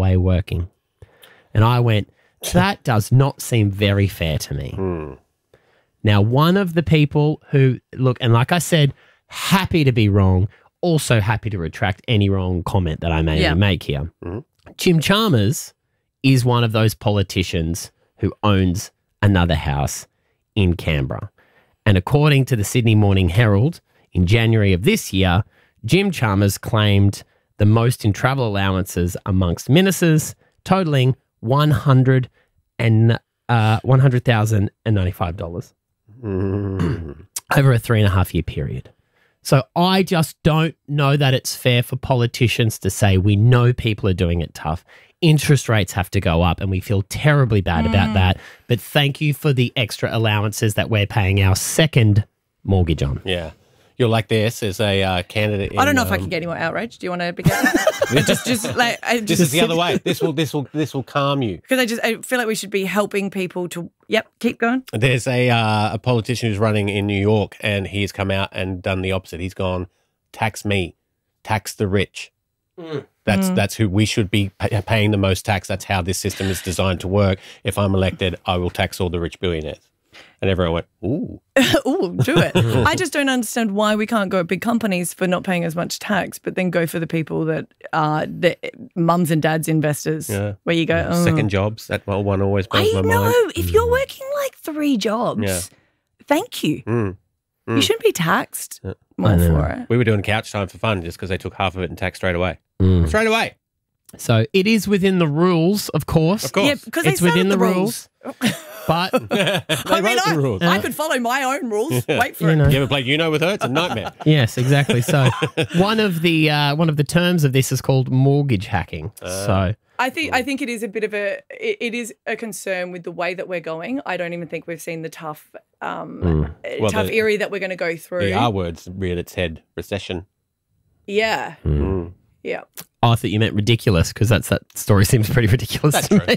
away working. And I went, that does not seem very fair to me. Now, one of the people who, look, and like I said, happy to be wrong, also happy to retract any wrong comment that I may make here. Jim Chalmers is one of those politicians who owns another house in Canberra. And according to the Sydney Morning Herald, in January of this year, Jim Chalmers claimed the most in travel allowances amongst ministers, totaling $100,095 over a 3.5-year period. So I just don't know that it's fair for politicians to say we know people are doing it tough. Interest rates have to go up and we feel terribly bad about that. But thank you for the extra allowances that we're paying our second mortgage on. Yeah. You're like this as a candidate. I don't know if I can get any more outraged. Do you want to begin? This is the other way. This will calm you. Because I feel like we should be helping people to. Yep, keep going. There's a politician who's running in New York, and he's come out and done the opposite. He's gone, tax me, tax the rich. That's who we should be paying the most tax. That's how this system is designed to work. If I'm elected, I will tax all the rich billionaires. And everyone went, ooh. Ooh, do it. I just don't understand why we can't go at big companies for not paying as much tax, but then go for the people that are the mums and dads investors, where you go, second jobs. That one always blows my mind. I know. If you're working like 3 jobs, thank you. You shouldn't be taxed more for it. We were doing couch time for fun just because they took half of it and taxed straight away. Straight away. So it is within the rules, of course. Of course. Yeah, because it's within the rules. But I could follow my own rules. Wait for it. You ever played Uno with her? It's a nightmare. Yes, exactly. So one of the terms of this is called mortgage hacking. So I think it is a bit of a concern with the way that we're going. I don't even think we've seen the tough area that we're going to go through. The R word's reared its head. Recession. Yeah. Yeah. Oh, I thought you meant ridiculous because that story seems pretty ridiculous to me.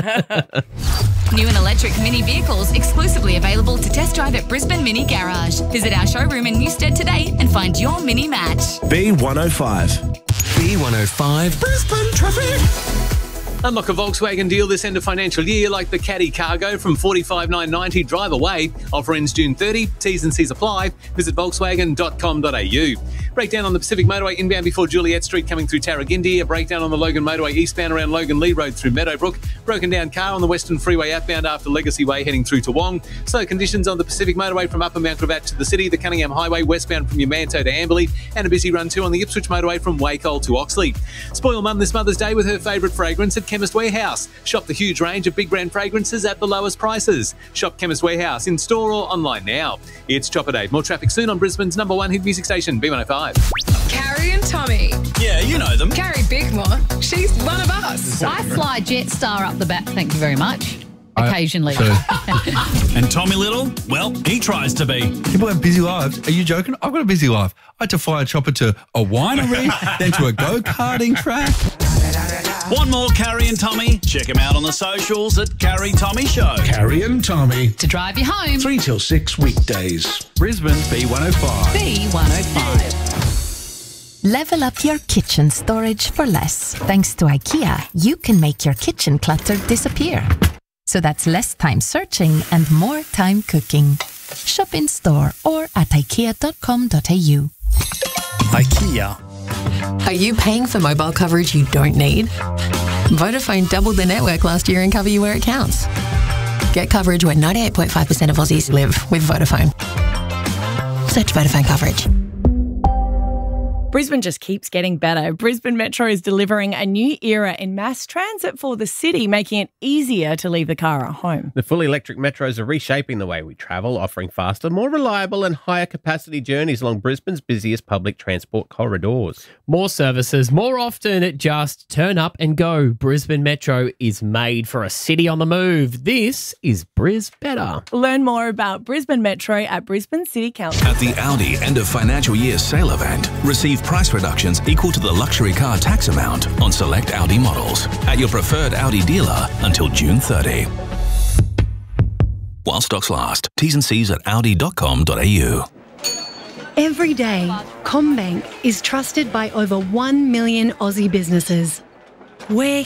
New and electric Mini vehicles exclusively available to test drive at Brisbane Mini Garage. Visit our showroom in Newstead today and find your Mini match. B105. B105 Brisbane Traffic. Unlock a Volkswagen deal this end of financial year like the Caddy Cargo from $45,990 drive away. Offer ends June 30. T's and C's apply. Visit volkswagen.com.au. Breakdown on the Pacific Motorway inbound before Juliet Street coming through Tarragindi. A breakdown on the Logan Motorway eastbound around Logan Lee Road through Meadowbrook. Broken down car on the Western Freeway outbound after Legacy Way heading through to Wong. Slow conditions on the Pacific Motorway from Upper Mount Gravatt to the city. The Cunningham Highway westbound from Yamanto to Amberley. And a busy run too on the Ipswich Motorway from Wacol to Oxley. Spoil mum this Mother's Day with her favourite fragrance at Chemist Warehouse. Shop the huge range of big brand fragrances at the lowest prices. Shop Chemist Warehouse in store or online now. It's Chopper Day. More traffic soon on Brisbane's #1 hit music station, B105. Carrie and Tommy. Yeah, you know them. Carrie Bickmore. She's one of us. I fly Jetstar up the back, thank you very much. Occasionally. And Tommy Little, well, he tries to be. People have busy lives. Are you joking? I've got a busy life. I had to fly a chopper to a winery, then to a go-karting track. Want more Carrie and Tommy? Check them out on the socials at Carrie Tommy Show. Carrie and Tommy. To drive you home. 3 till 6 weekdays. Brisbane's B105. B105. Level up your kitchen storage for less. Thanks to IKEA, you can make your kitchen clutter disappear. So that's less time searching and more time cooking. Shop in store or at ikea.com.au. IKEA. Are you paying for mobile coverage you don't need? Vodafone doubled their network last year and cover you where it counts. Get coverage where 98.5% of Aussies live with Vodafone. Search Vodafone coverage. Brisbane just keeps getting better. Brisbane Metro is delivering a new era in mass transit for the city, making it easier to leave the car at home. The fully electric metros are reshaping the way we travel, offering faster, more reliable and higher capacity journeys along Brisbane's busiest public transport corridors. More services, more often, just turn up and go. Brisbane Metro is made for a city on the move. This is Bris Better. Learn more about Brisbane Metro at Brisbane City Council. At the Audi end of financial year sale event, receive price reductions equal to the luxury car tax amount on select Audi models at your preferred Audi dealer until June 30. While stocks last. T's and C's at audi.com.au. Every day, CommBank is trusted by over 1 million Aussie businesses. We're